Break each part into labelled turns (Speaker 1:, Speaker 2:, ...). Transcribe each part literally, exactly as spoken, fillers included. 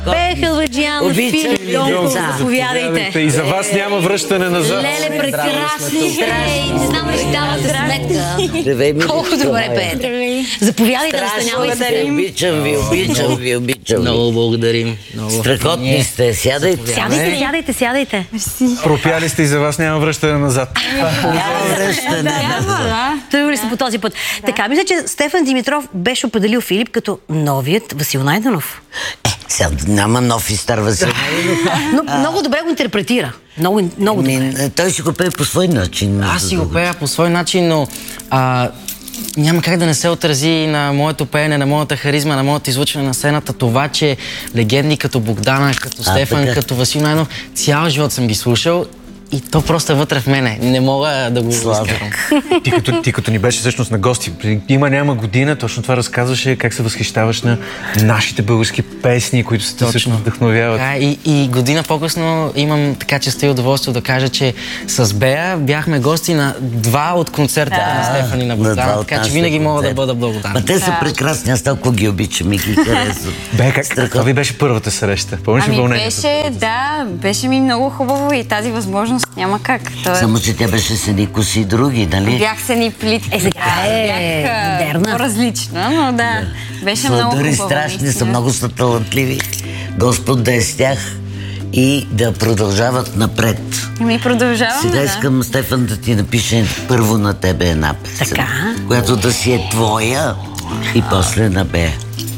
Speaker 1: Бе, Халваджиянов, Филип Донков, заповядайте.
Speaker 2: И за вас няма връщане назад.
Speaker 1: Леле, прекрасни сте. Не знам ли си давате сметка. Колко добре пеете. Заповядайте, настанявайте.
Speaker 3: Обичам ви, обичам ви, обичам ви.
Speaker 4: Много благодарим.
Speaker 3: Страхотни сте. Сядайте.
Speaker 1: Сядайте, сядайте, сядайте.
Speaker 2: Пропяли сте и за вас няма връщане назад.
Speaker 3: Няма връщане.
Speaker 1: Тръгвали се по този път. Така, мисля, че Стефан Димитров беше определил Филип като новият Васил Найденов.
Speaker 3: Сега няма нов и стар Васил.
Speaker 1: Но много добре го интерпретира. Много, много добре.
Speaker 3: Той си го пее по свой начин.
Speaker 4: Аз си го пея по свой начин, но а, няма как да не се отрази на моето пеене, на моята харизма, на моето излъчване на сцената. Това, че легенди като Богдана, като Стефан,
Speaker 3: така.
Speaker 4: като Васил Найденов, цял живот съм ги слушал. И то просто е вътре в мене. Не мога да го изкарам.
Speaker 2: Ти като, ти като ни беше всъщност на гости, има няма година, точно това разказваше как се възхищаваш на нашите български песни, които се точно вдъхновяват.
Speaker 4: Да, и, и година по-късно имам така честа и удоволствие да кажа, че с Бея бяхме гости на два от концертите да. на Стефан и на Богдана, така че винаги мога да бъда благодарен.
Speaker 3: Ма те са прекрасни, аз толкова ги обичам и ги харесвам.
Speaker 2: Бе, как, каква ви беше първата среща? Помниш ли
Speaker 5: ами
Speaker 2: вълнението?
Speaker 5: беше, да, беше ми много хубаво и тази възможност няма как. Той...
Speaker 3: Само, че тя беше с едни коси други, нали?
Speaker 5: Бях с едни плитки.
Speaker 1: Е, сега е модерна.
Speaker 5: По-различна, но да, беше много хубаво.
Speaker 3: Дори страшни са, много са талантливи. Господ да е с тях и да продължават напред.
Speaker 5: Ми продължаваме,
Speaker 3: Сега
Speaker 5: да.
Speaker 3: искам, Стефан, да ти напише първо на тебе една песен,
Speaker 1: Така.
Speaker 3: която да си е твоя и после на Бея.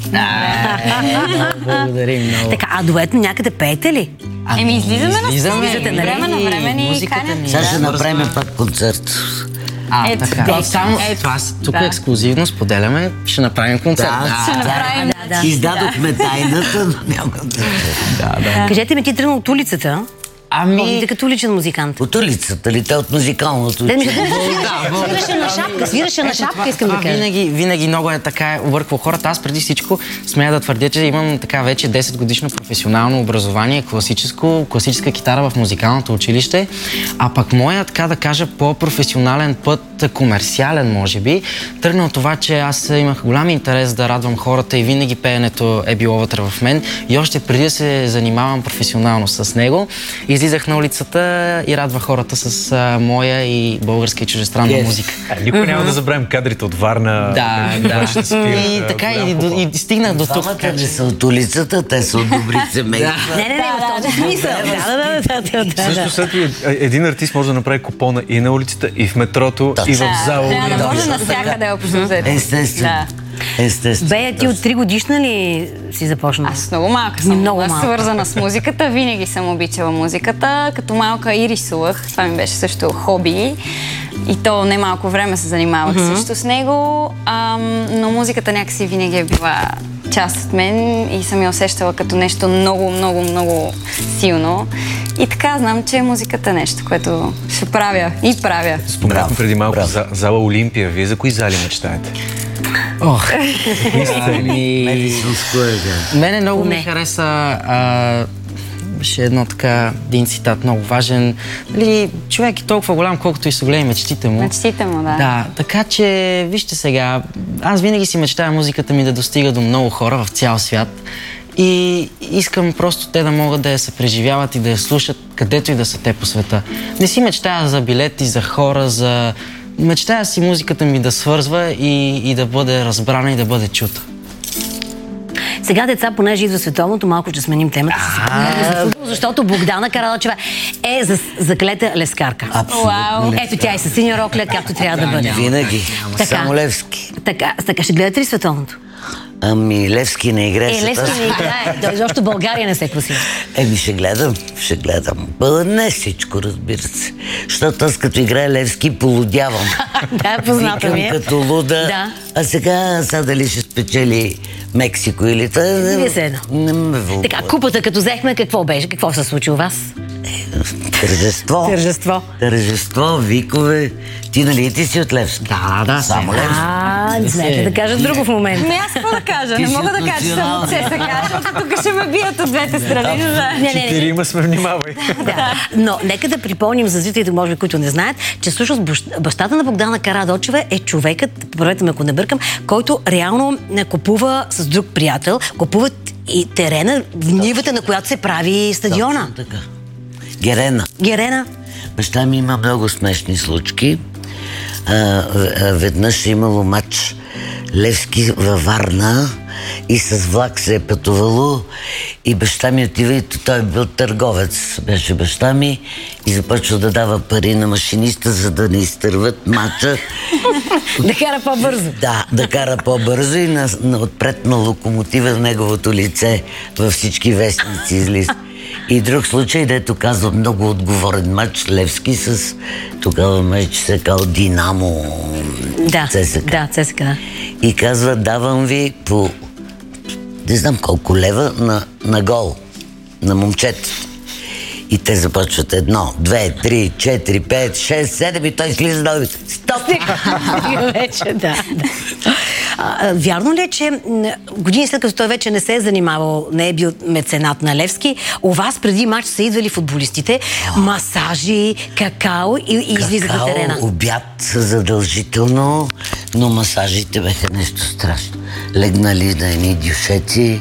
Speaker 4: Благодарим много.
Speaker 1: Така, а дуетно някъде пеете ли?
Speaker 5: Еми, излизаме на
Speaker 4: излизаме,
Speaker 5: сцена,
Speaker 1: нали?
Speaker 5: време на време ни
Speaker 4: Музиката
Speaker 5: канят.
Speaker 4: ни.
Speaker 3: Сега ще направим пак концерт.
Speaker 4: А,
Speaker 5: Ето,
Speaker 4: така.
Speaker 5: да.
Speaker 4: Само,
Speaker 5: Ето,
Speaker 4: това, тук
Speaker 5: да.
Speaker 4: е ексклюзивно, споделяме, ще направим концерт.
Speaker 3: Да,
Speaker 5: Ще направим.
Speaker 1: Да, да.
Speaker 3: Издадохме тайната, но няма да...
Speaker 4: да, да.
Speaker 1: Кажете ми, ти тръгна от улицата.
Speaker 4: Ами...
Speaker 1: Помните като уличен музикант.
Speaker 3: От улицата ли? Те от музикалното
Speaker 1: Да, ми
Speaker 3: училище.
Speaker 1: свираше на шапка, свираше на шапка, искам да
Speaker 4: Това
Speaker 1: кажа.
Speaker 4: винаги, винаги много е така обърква хората. Аз преди всичко смея да твърдя, че имам така вече десет годишно професионално образование, класическо, класическа китара в музикалното училище, а пък моя, така да кажа, по-професионален път, комерциален може би, тръгна от това, че аз имах голям интерес да радвам хората и винаги пеенето е било вътре в мен и още преди да се занимавам професионално с него, излизах на улицата и радвах хората с а, моя и българска и чуждестранна
Speaker 3: Yes.
Speaker 4: музика.
Speaker 2: Никога няма да забравим кадрите от Варна.
Speaker 4: Да, да. И така и, до, и стигнах до тук.
Speaker 3: Двамата не са от улицата, те са от добри семейства.
Speaker 1: Не, не, не, в този смисъл. Да, да, да, да, да.
Speaker 2: Също след това един артист може да направи купона и на улицата, и в метрото, и в зала.
Speaker 5: Да, да, може навсякъде общо взето.
Speaker 3: Естествено.
Speaker 5: Да.
Speaker 3: Естествено.
Speaker 1: Бея, ти от три годишна ли си започна?
Speaker 5: Аз много малка съм
Speaker 1: Много
Speaker 5: била
Speaker 1: малка.
Speaker 5: свързана с музиката. Винаги съм обичала музиката. Като малка и рисувах. Това ми беше също хоби. И то не малко време се занимавах mm-hmm. също с него. Ам, но музиката някакси винаги е била част от мен и съм я усещала като нещо много, много, много силно. И така знам, че музиката е нещо, което ще правя и правя.
Speaker 2: Споменахме преди малко за, зала Олимпия. Вие за кои зали мечтаете?
Speaker 4: Ох, ами...
Speaker 3: Медицинско е, да.
Speaker 4: Мене много ми
Speaker 1: Не.
Speaker 4: хареса а, беше едно така, един цитат много важен. Нали, човек е толкова голям, колкото и са големи мечтите му.
Speaker 5: Мечтите му, да.
Speaker 4: Да, така че, вижте сега, аз винаги си мечтая музиката ми да достига до много хора в цял свят. И искам просто те да могат да я се преживяват и да я слушат където и да са те по света. Не си мечтая за билети, за хора, за... Мечтая си музиката ми да свързва и, и да бъде разбрана и да бъде чута.
Speaker 1: Сега, деца, понеже идва световното, малко ще сменим темата. Защото Богдана Каралачева е за, заклета лескарка.
Speaker 3: Абсолютно.
Speaker 1: Ето тя и със синя рокля, както трябва да бъде.
Speaker 3: Винаги.
Speaker 1: Така.
Speaker 3: Само Левски.
Speaker 1: Така, така, ще гледате ли световното?
Speaker 3: Ами, Левски не играе.
Speaker 1: Е, Левски не играе. Той изобщо България не се класи.
Speaker 3: Еми, ще гледам, ще гледам. Бъ, не всичко, разбира се. Защото аз като играя Левски, полудявам.
Speaker 1: Да, позната ми е.
Speaker 3: Викам като луда.
Speaker 1: Да.
Speaker 3: А сега, сега дали ще спечели Мексико или това...
Speaker 1: Вие се едно.
Speaker 3: Не ме вълнува.
Speaker 1: Така, купата като взехме, какво беше? Какво се случи у вас?
Speaker 3: Тържество.
Speaker 1: Тържество.
Speaker 3: Тържество, викове. Ти нали ти си от Левски?
Speaker 4: Да, да,
Speaker 3: Само
Speaker 4: сега.
Speaker 3: Левски.
Speaker 1: А, не знаете да кажа друго в момента.
Speaker 5: Не, аз какво да кажа?
Speaker 3: Ти
Speaker 5: Не
Speaker 3: си
Speaker 5: мога
Speaker 3: от
Speaker 5: да кажа, че съм от ЦСКА, защото тук ще ме бият от двете страни. Не знам.
Speaker 1: Не, не, не.
Speaker 2: Четирима сме, внимавай.
Speaker 1: Да. Но нека да припомним за зрителите, може би, които не знаят, че всъщност бащ- бащата на Богдана Карадочева е човекът, поправете ме ако не бъркам, който реално не купува с друг приятел, купуват и терена, в нивата, на която се прави стадиона.
Speaker 3: Точно така. Герена.
Speaker 1: Герена.
Speaker 3: Баща ми има много смешни случки. А, а, веднъж е имало матч Левски във Варна и с влак се е пътувало и баща ми отива и той е бил търговец. Беше баща ми и започва да дава пари на машиниста, за да не изтърват матча.
Speaker 1: Да кара по-бързо.
Speaker 3: Да, да кара по-бързо и на, на, отпред на локомотива в неговото лице във всички вестници излиза. И друг случай, дето казва много отговорен матч Левски с тогава меч се кал Динамо
Speaker 1: Да,
Speaker 3: ЦСКА.
Speaker 1: да, ЦСКА, да.
Speaker 3: И казва, давам ви по не знам колко лева на, на гол на момчета. И те започват едно, две, три, четири, пет, шест, седем и той слиза долу. Стоп!
Speaker 1: Вече, да. да. А, а, вярно ли е, че м, години след като той вече не се е занимавал, не е бил меценат на Левски, у вас преди матч са идвали футболистите, масажи, какао и, и излизат на терена?
Speaker 3: Какао, обяд задължително, но масажите бяха нещо страшно. Легнали на едни дюшеци.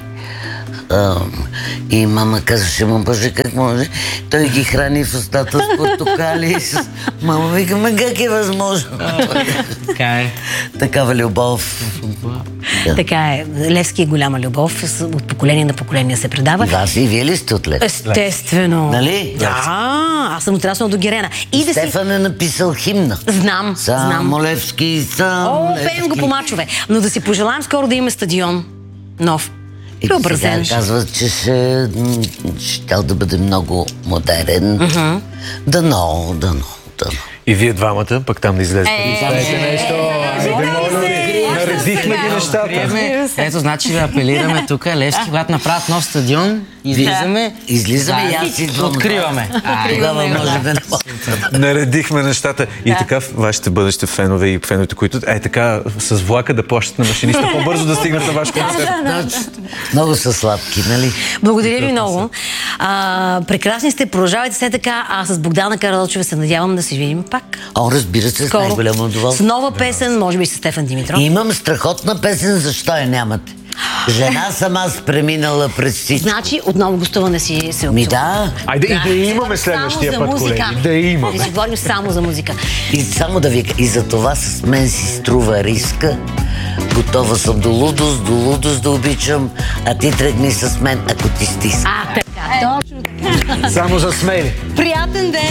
Speaker 3: А, и мама казваше, му боже, как може? Той ги храни в устата с портокали. С... Мама викаме, как е възможно?
Speaker 4: Така е.
Speaker 3: Такава любов. Да.
Speaker 1: Така е. Левски е голяма любов, с- от поколение на поколение се предава.
Speaker 3: И вас и вие ли сте от Лев?
Speaker 1: Естествено.
Speaker 3: Нали?
Speaker 1: Да, аз съм отраснал до Герена. И да си...
Speaker 3: Стефан е написал химна.
Speaker 1: Знам, знам.
Speaker 3: Само Левски, само
Speaker 1: О,
Speaker 3: Левски.
Speaker 1: пеем го по мачове. Но да си пожелаем скоро да има стадион. Нов.
Speaker 3: И
Speaker 1: Преобразен.
Speaker 3: сега казват, че ще, м, щял да бъде много модерен. Uh-huh. Дано, дано, дано.
Speaker 2: И вие двамата, пък там да излезете.
Speaker 5: Е,
Speaker 2: Знаете нещо? Айде, моля ви, наредихме ги нещата.
Speaker 4: Приеме, ето, значи да апелираме тук, Левски, когато направят нов стадион, излизаме.
Speaker 3: Излизаме и
Speaker 4: Да,
Speaker 3: аз идвам.
Speaker 4: Откриваме. Ай,
Speaker 3: Тогава може да не
Speaker 2: Наредихме нещата. И така вашите бъдещи фенове и феновете, които е така с влака да плащат на машиниста по-бързо да стигнат на ваш концерт.
Speaker 3: Много са сладки, нали?
Speaker 1: Благодаря ви много. А, прекрасни сте, продължавайте се така, а с Богдана Карадочева се надявам да се видим пак.
Speaker 3: О, разбира се, с
Speaker 1: Скоро.
Speaker 3: най-голямо
Speaker 1: С
Speaker 3: удоволствие.
Speaker 1: нова песен, може би с Стефан Димитров.
Speaker 3: Имам страхотна песен, защо я нямате? Жена съм аз преминала през всичко.
Speaker 1: Значи, отново гостуване си се
Speaker 3: Ми
Speaker 1: опитва.
Speaker 3: да.
Speaker 2: Айде и да имаме следващия път, колеги. Да имаме.
Speaker 1: Да си говорим само за музика.
Speaker 3: И само да ви и за това с мен си струва риска. Готова съм до лудост, до лудост да обичам, а ти тръгни с мен, ако ти стиска.
Speaker 1: А, така, точно така.
Speaker 2: Само за смели.
Speaker 1: Приятен ден!